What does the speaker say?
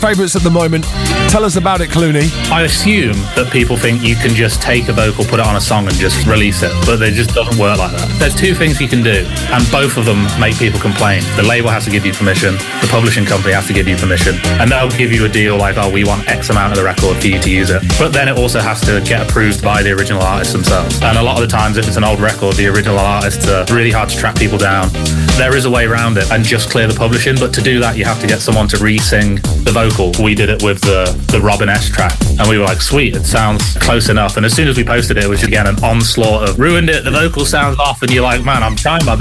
favourites at the moment. Tell us about it, Clooney. I assume that people think you can just take a vocal, put it on a song and just release it, but it just doesn't work like that. There's two things you can do, and both of them make people complain. The label has to give you permission, the publishing company has to give you permission, and they'll give you a deal like, oh, we want X amount of the record for you to use it. But then it also has to get approved by the original artists themselves. And a lot of the times, if it's an old record, the original artists are really hard to track people down. There is a way around it and just clear the publishing, but to do that, you have to get someone to re-sing the vocal. We did it with the Robin S track, and we were like, sweet, it sounds close enough. And as soon as we posted it, it was again an onslaught of ruined it, the vocal sounds off, and you're like, man, I'm trying my best.